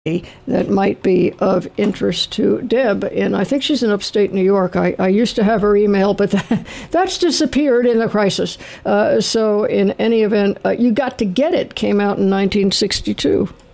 that might be of interest to Deb. And I think she's in upstate New York. I used to have her email, but that's disappeared in the crisis. So in any event, You Got to Get It came out in 1962.